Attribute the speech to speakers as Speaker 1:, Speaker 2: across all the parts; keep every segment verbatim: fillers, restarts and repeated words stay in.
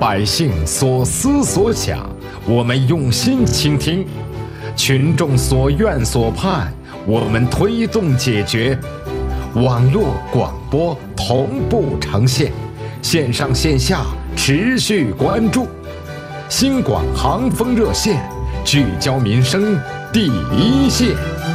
Speaker 1: 百姓所思所想，我们用心倾听；群众所愿所盼，我们推动解决。网络广播同步呈现，线上线下持续关注。新广航风热线，聚焦民生第一线。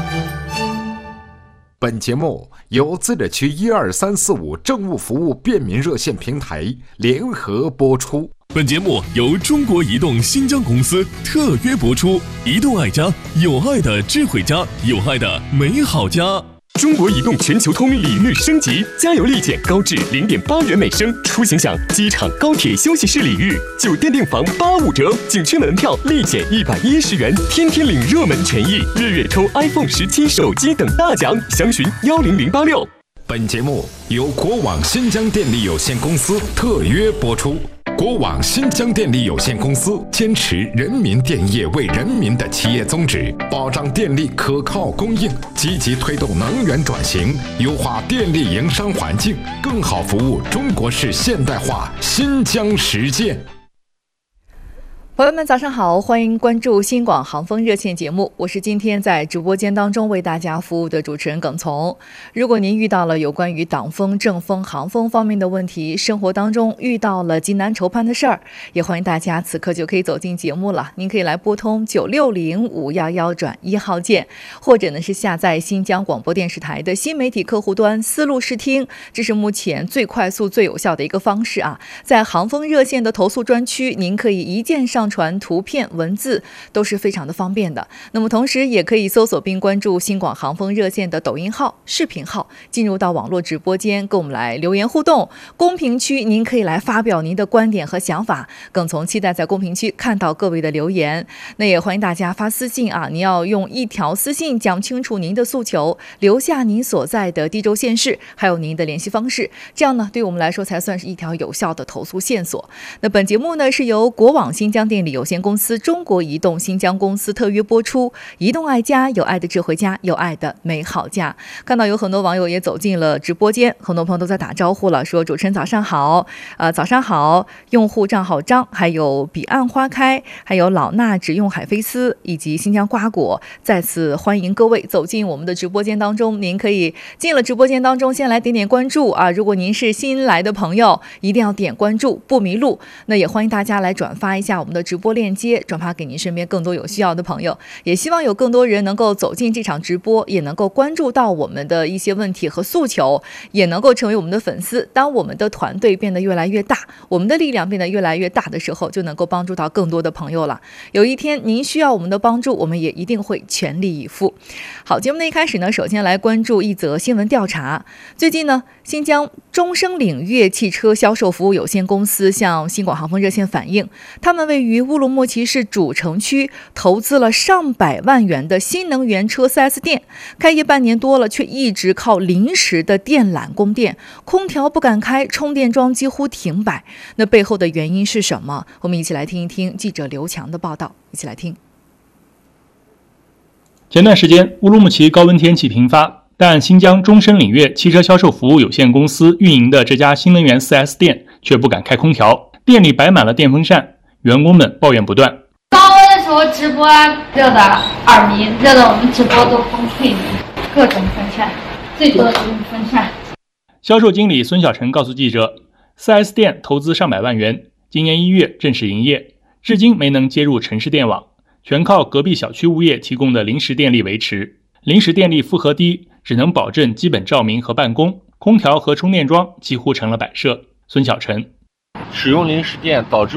Speaker 1: 本节目由自治区一二三四五政务服务便民热线平台联合播出。
Speaker 2: 本节目由中国移动新疆公司特约播出。移动爱家，有爱的智慧家，有爱的美好家。
Speaker 3: 中国移动全球通礼遇升级，加油立减高至零点八元每升，出行享机场、高铁休息室礼遇，酒店订房八五折，景区门票立减一百一十元，天天领热门权益，月月抽 iPhone 十七手机等大奖，详询幺零零八六。
Speaker 1: 本节目由国网新疆电力有限公司特约播出。国网新疆电力有限公司坚持人民电业为人民的企业宗旨，保障电力可靠供应，积极推动能源转型，优化电力营商环境，更好服务中国式现代化新疆实践。
Speaker 4: 朋友们早上好，欢迎关注新广航风热线节目，我是今天在直播间当中为大家服务的主持人耿从。如果您遇到了有关于党风、政风、航风方面的问题，生活当中遇到了急难愁盼的事儿，也欢迎大家此刻就可以走进节目了。您可以来拨通九六零五幺幺转一号键，或者呢是下载新疆广播电视台的新媒体客户端思路视听，这是目前最快速最有效的一个方式啊。在航风热线的投诉专区，您可以一键上传图片文字，都是非常的方便的。那么同时也可以搜索并关注新广航风热线的抖音号、视频号，进入到网络直播间跟我们来留言互动。公屏区您可以来发表您的观点和想法，耿从期待在公屏区看到各位的留言。那也欢迎大家发私信啊，您要用一条私信讲清楚您的诉求，留下您所在的地州县市还有您的联系方式，这样呢对我们来说才算是一条有效的投诉线索。那本节目呢是由国网新疆电力有限公司、中国移动新疆公司特约播出。移动爱家，有爱的智慧家，有爱的美好家。看到有很多网友也走进了直播间，很多朋友都在打招呼了，说主持人早上好，呃，早上好，用户账号张，还有彼岸花开，还有老衲只用海飞丝，以及新疆瓜果，再次欢迎各位走进我们的直播间当中。您可以进了直播间当中，先来点点关注啊！如果您是新来的朋友，一定要点关注，不迷路。那也欢迎大家来转发一下我们的直播链接，转发给您身边更多有需要的朋友，也希望有更多人能够走进这场直播，也能够关注到我们的一些问题和诉求，也能够成为我们的粉丝。当我们的团队变得越来越大，我们的力量变得越来越大的时候，就能够帮助到更多的朋友了。有一天您需要我们的帮助，我们也一定会全力以赴。好，节目的一开始呢，首先来关注一则新闻调查。最近呢，新疆中升领越汽车销售服务有限公司向新广航风热线反映，他们位于乌鲁木齐市主城区投资了上百万元的新能源车 四 S 店，开业半年多了，却一直靠临时的电缆供电，空调不敢开，充电桩几乎停摆。那背后的原因是什么？我们一起来听一听记者刘强的报道，一起来听。
Speaker 5: 前段时间乌鲁木齐高温天气频发，但新疆中升领越汽车销售服务有限公司运营的这家新能源 四 S 店却不敢开空调，店里摆满了电风扇，员工们抱怨不断。
Speaker 6: 高温的时候直播热的耳鸣，热的我们直播都崩溃了，各种风扇，最多的就是风扇。
Speaker 5: 销售经理孙小晨告诉记者， 四 S 店投资上百万元，今年一月正式营业，至今没能接入城市电网，全靠隔壁小区物业提供的临时电力维持。临时电力负荷低，只能保证基本照明和办公，空调和充电桩几乎成了摆设。孙小晨，
Speaker 7: 使用临时电导致